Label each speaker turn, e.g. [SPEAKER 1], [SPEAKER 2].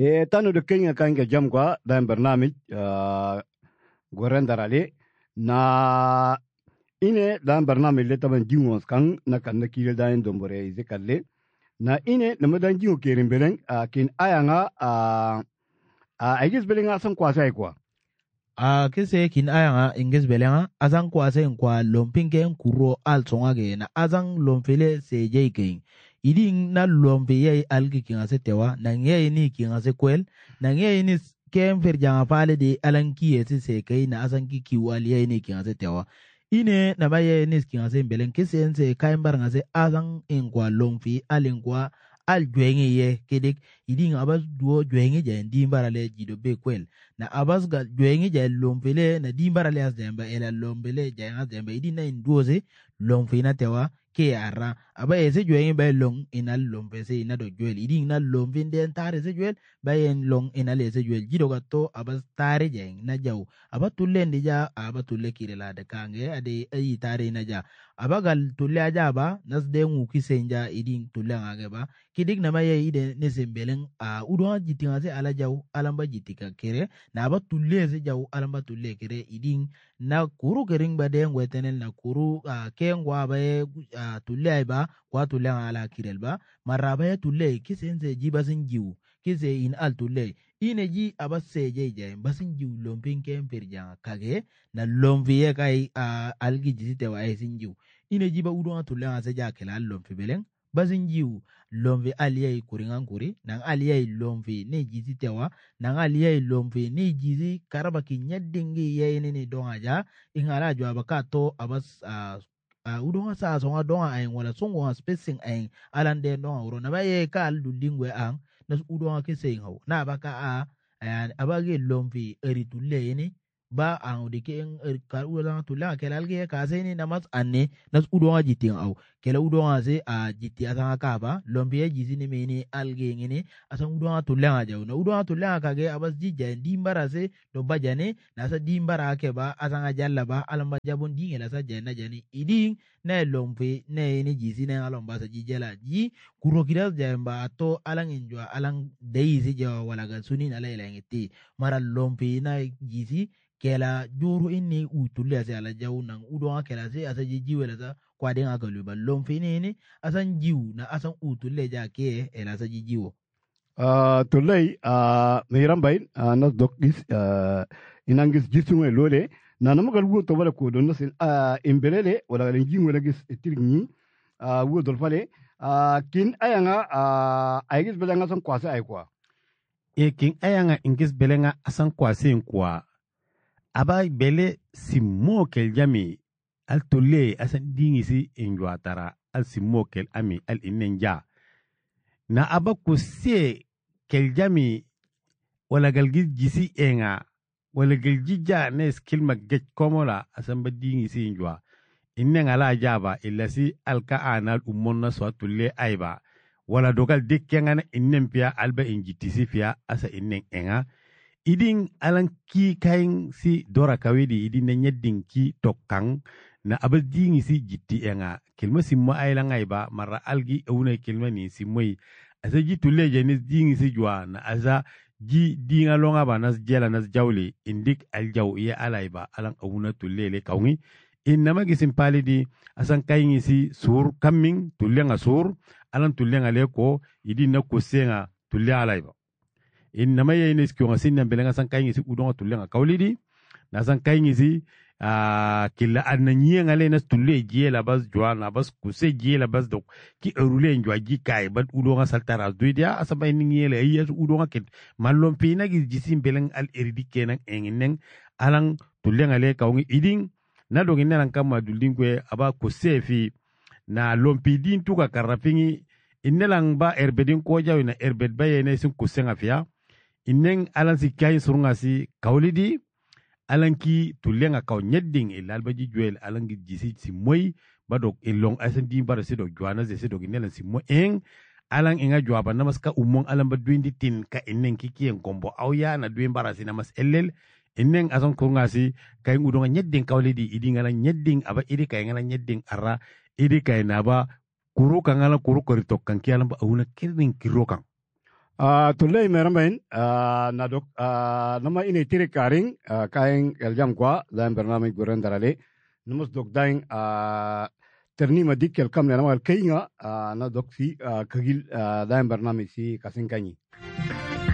[SPEAKER 1] tanu de kenya kanga jam kwa dan barnamij goren darale na ine dan barnamij le taban jingos kan na kan na kire dan dombore ize kalle na ine na madan jingo kerin beleng kin ayanga aigis beleng asan kwasa kwa
[SPEAKER 2] kese kin ayanga inges belenga azang kwase kwa lompinge kuro al tsongage na azang lomfele seje king iding na lompe ye algi kinga se tewa na nge ni kinga se kwel na nge ni kem fer janga pale de alanki ese se kai na azang ki kiwali ye ni kinga se tewa ine na baye ni kinga se belen kese ense kaimbar nga se azang kwa lomfi alinkwa al jwengi ye kedik iding abas duo jwengi je ndimbara le jido be kwel na abas ga jwengi je lompele na dimbara le as demba ela lompele je as demba iding na induoze lomfi na tewa ke ara aba ese jwengi ba long inal lompese ina do jwel iding na lomfi den tare se jwel ba en long inal ese jwel jido ga to abas tare je na jaw aba tulle ndija aba tulle kirela de kange ade ayi tare na ja aba gal tulle aja ba nas de ngu kisenja iding tulle ngage ba kidik na maye ide ne sembelen udwa jitinga se ala jaw alamba jitika kere na aba tulle se jaw alamba tulle kere iding na kuru kering ba de ngwetenel na kuru kengwa ba tulle ay ba kwa tulle ala kirel ba maraba ya tulle kisense jibasin jiw kise in al tulle ine ji aba seje jay basin jiw lompin kem perjanga kage na lomviye kai algi jisite wa esin jiw ine ji ba udwa tulle ase ja kela lomfi beleng basin jiw lomvi aliyai kuringan kuri nang aliyai lomvi ne jizi tewa nang aliyai lomvi ne jizi karaba ki nyadingi ye ne donga ja ingala jo abaka to abas udonga sa songa donga ay wala songo spacing ay alande donga uro na baye ka aldulingwe ang nas udonga ke seingaw na abaka abage lomvi eritulle yene ba ang dike ka ulang tulang kelalge ka seni namas anne nas udonga jiting aw kela udonga se jiti asanga kaba lombiye jizini meni alge ngene asang udonga tulang jaw na udonga tulang kage abas jija dimbara se do bajane na sa dimbara ke ba asanga jalla ba alamba jabon dingela sa jana jani iding na lompe na ni jizini alamba sa jijala ji kurokira jamba to alang injwa alang deisi jaw wala ga sunin ala ilangiti mara lompe na jizi kela juru inni utulle ase ala jaw nang udonga kela se asa jijiwela sa kwa denga kaluba lomfini ni asan jiw na asan utulle ja ke ela sa jijiwo
[SPEAKER 1] tullai meiram bain na dokis inangis jisunwe lole na namagal wo to wala ko don nasin imbelele wala len jingwe lagis tirni wo dol fale kin ayanga aigis belanga san kwase ay kwa
[SPEAKER 3] kin ayanga ingis belenga asan kwase kwa aba bele simokel jami al tolle asan dingisi injwa tara al simokel ami al inenja na aba kuse kel jami wala galgi jisi enga wala galgi ja ne skill magget komola asan ba dingisi injwa innenga la jaba illa si alka anal umonna so tolle aiba wala dogal dekkenga innempia alba injitisi fia asa innen enga idin alan ki kain si dora kawedi idin na nyeddin ki tokkang na abadingi si jitti enga kelma simma ayla ngaiba mara algi awuna kelma ni simmoi asa jitu leje ni dingi si jwa na asa ji dinga longa ba nas jela nas jawli indik aljaw ya alaiba alan awuna tulele kawngi innama gisim palidi asan kain si sur coming tulenga sur alan tulenga leko idin na kusenga tulle alaiba innama yeyne skionga sinna belenga san kayngi si udonga tullenga kawlidi na san kayngi si killa anna nyienga le nas tulle jiela bas joana bas kuse jiela bas dok ki erule njwa ji kay bad udonga saltara duidia asaba ni ngiele ayes udonga ket mallom pina gi jisim beleng al eridi kenan enginen alang tullenga le kawngi iding na dogi nan kamma duldingwe aba kuse fi na lompidin tuka karrafingi innelang ba erbedin ko jawina erbed bayene sun kusenga fiya innen alan si kay surunga si kawlidi alan ki tulenga kaw nyedding ilal baji juel alan gi jisi si moy badok ilong asan di bar si dok juana se dok innen si mo eng alan inga juaba namas ka umong alan ba duindi tin ka innen ki kien kombo awya na duin bara si namas ellel innen asan kurunga si kay ngudonga nyedding kawlidi idi ngala nyedding aba idi kay ngala nyedding arra idi kay naba kuru kangala kuru koritok kan kialan ba awuna kirin kirokang
[SPEAKER 1] Tulay merambain na dok nama ini tiri karing kain eljam kwa dalam bernamai guren darale namus dok daing terni madik kel kam nama kainga na dok si kagil dalam bernamai si kasing kanyi.